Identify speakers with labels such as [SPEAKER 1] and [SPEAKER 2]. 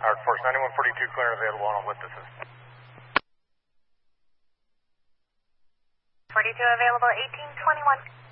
[SPEAKER 1] Howard Force 9142, clear available on a lift assist.
[SPEAKER 2] 42 available, 1821.